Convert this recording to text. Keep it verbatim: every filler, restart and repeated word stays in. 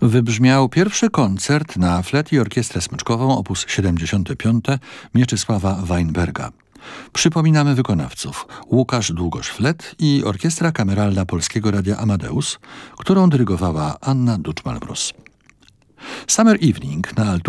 Wybrzmiał pierwszy koncert na flet i orkiestrę smyczkową op. siedemdziesiąt pięć Mieczysława Weinberga. Przypominamy wykonawców: Łukasz Długosz-flet i Orkiestra Kameralna Polskiego Radia Amadeus, którą dyrygowała Anna Duczmal-Mróz. Summer Evening na altu